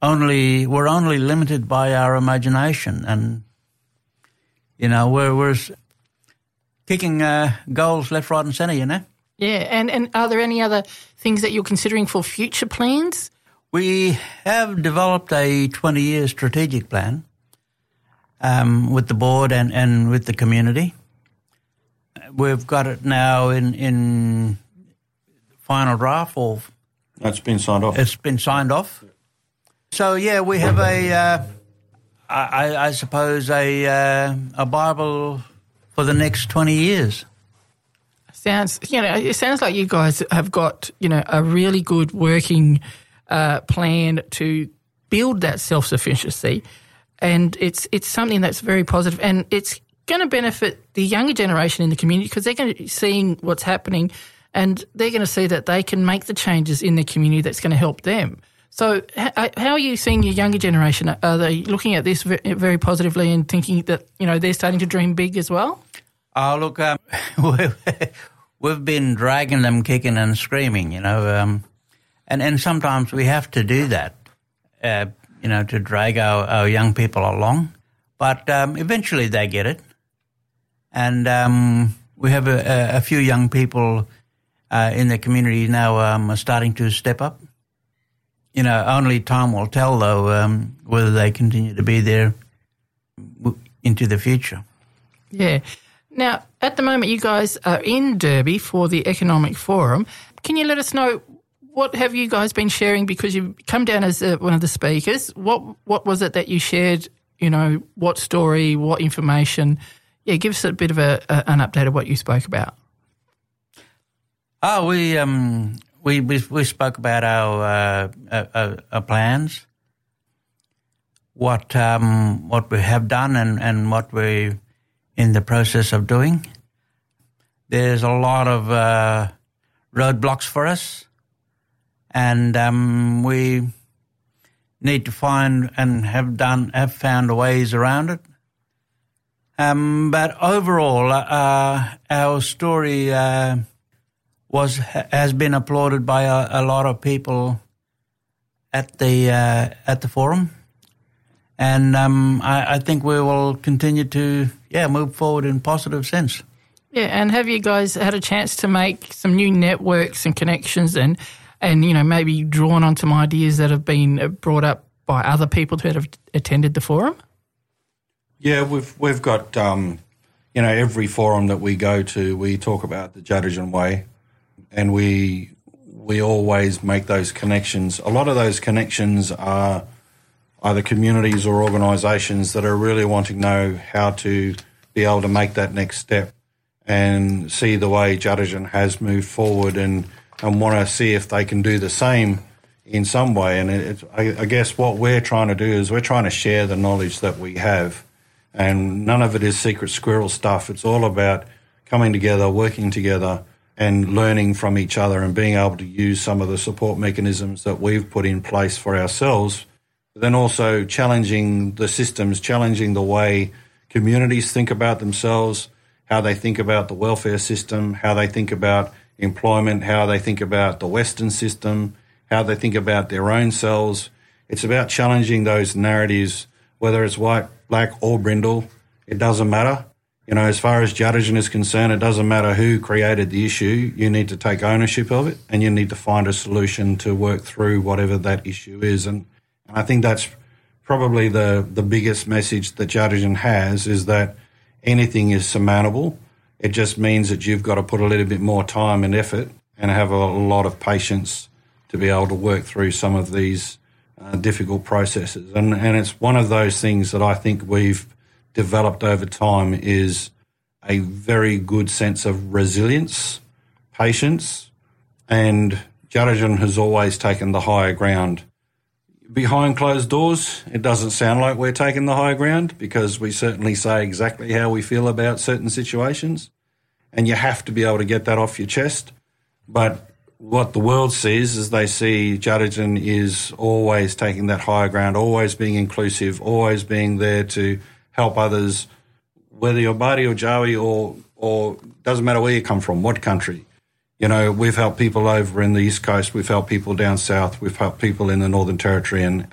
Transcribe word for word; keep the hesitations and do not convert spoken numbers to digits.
only we're only limited by our imagination, and you know we're we're kicking uh, goals left, right, and centre. You know. Yeah, and and are there any other things that you're considering for future plans? We have developed a twenty-year strategic plan um, with the board and, and with the community. We've got it now in in final draft, or that's been signed off. It's been signed off. So yeah, we have a, uh, I, I suppose a uh, a Bible for the next twenty years. Sounds, you know, it sounds like you guys have got, you know, a really good working uh, plan to build that self-sufficiency, and it's it's something that's very positive, and it's going to benefit the younger generation in the community because they're going to be seeing what's happening, and they're going to see that they can make the changes in the community that's going to help them. So how are you seeing your younger generation? Are they looking at this very positively and thinking that, you know, they're starting to dream big as well? Oh, look, um, we've been dragging them kicking and screaming, you know, um, and, and sometimes we have to do that, uh, you know, to drag our, our young people along. But um, eventually they get it. And um, we have a, a few young people uh, in the community now um, are starting to step up. You know, only time will tell, though, um, whether they continue to be there w- into the future. Yeah. Now, at the moment, you guys are in Derby for the Economic Forum. Can you let us know what have you guys been sharing? Because you've come down as uh, one of the speakers. What what was it that you shared? You know, what story, what information? Yeah, give us a bit of a, a an update of what you spoke about. Oh, we um we we, we spoke about our uh, uh, uh, plans, what um what we have done, and, and what we in the process of doing. There's a lot of uh, roadblocks for us, and um, we need to find and have done have found ways around it. Um, but overall, uh, our story uh, was has been applauded by a, a lot of people at the uh, at the forum. And um, I, I think we will continue to, yeah, move forward in positive sense. Yeah, and have you guys had a chance to make some new networks and connections and, and you know, maybe drawn on some ideas that have been brought up by other people that have attended the forum? Yeah, we've we've got, um, you know, every forum that we go to, we talk about the Judadjan Way, and we we always make those connections. A lot of those connections are either communities or organisations that are really wanting to know how to be able to make that next step and see the way Judadjan has moved forward, and, and want to see if they can do the same in some way. And it, it, I, I guess what we're trying to do is we're trying to share the knowledge that we have, and none of it is secret squirrel stuff. It's all about coming together, working together, and learning from each other and being able to use some of the support mechanisms that we've put in place for ourselves, but then also challenging the systems, challenging the way communities think about themselves, how they think about the welfare system, how they think about employment, how they think about the Western system, how they think about their own selves. It's about challenging those narratives, whether it's white, black or brindle. It doesn't matter. You know, as far as Judadjan is concerned, it doesn't matter who created the issue. You need to take ownership of it, and you need to find a solution to work through whatever that issue is. And And I think that's probably the, the biggest message that Judadjan has, is that anything is surmountable. It just means that you've got to put a little bit more time and effort and have a lot of patience to be able to work through some of these uh, difficult processes. And, and it's one of those things that I think we've developed over time, is a very good sense of resilience, patience, and Judadjan has always taken the higher ground. Behind closed doors, it doesn't sound like we're taking the high ground, because we certainly say exactly how we feel about certain situations, and you have to be able to get that off your chest. But what the world sees is they see Judadjan is always taking that higher ground, always being inclusive, always being there to help others, whether you're Māori or Jawi or, or doesn't matter where you come from, what country. You know, we've helped people over in the East Coast, we've helped people down south, we've helped people in the Northern Territory, and